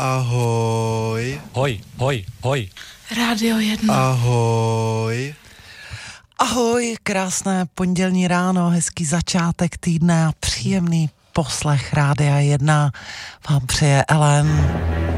Ahoj. Hoj. Rádio 1. Ahoj. Ahoj, krásné pondělní ráno, hezký začátek týdne a příjemný poslech Rádia 1 vám přeje Ellen.